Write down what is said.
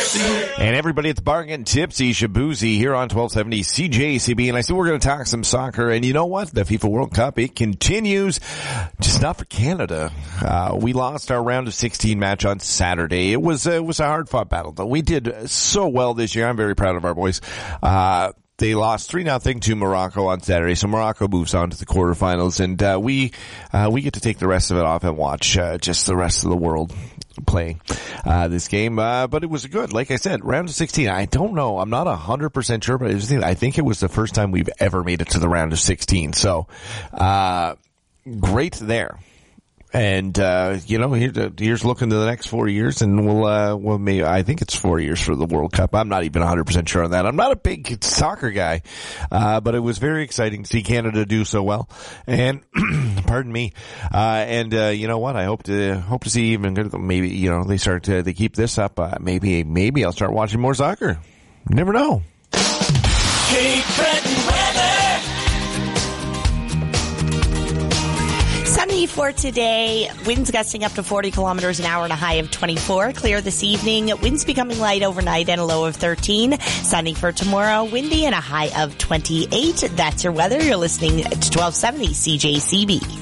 And everybody at the bar getting tipsy, Shabuzi here on 1270 CJCB. And I said we're going to talk some soccer. And you know what? The FIFA World Cup, it continues. Just not for Canada. We lost our round of 16 match on Saturday. It was a hard-fought battle, though. We did so well this year. I'm very proud of our boys. They lost 3-0 to Morocco on Saturday, so Morocco moves on to the quarterfinals, and we get to take the rest of it off and watch just the rest of the world play this game. But it was good. Like I said, round of 16. I don't know. I'm not 100% sure, but I think it was the first time we've ever made it to the round of 16. So great there. And, here's looking to the next 4 years, and we'll maybe, I think it's 4 years for the World Cup. I'm not even 100% sure on that. I'm not a big soccer guy, but it was very exciting to see Canada do so well. And, pardon me, you know what? I hope to see even good, maybe, they keep this up. Maybe I'll start watching more soccer. You never know. Cape Breton weather. Sunny for today. Winds gusting up to 40 kilometers an hour and a high of 24. Clear this evening. Winds becoming light overnight and a low of 13. Sunny for tomorrow. Windy and a high of 28. That's your weather. You're listening to 1270 CJCB.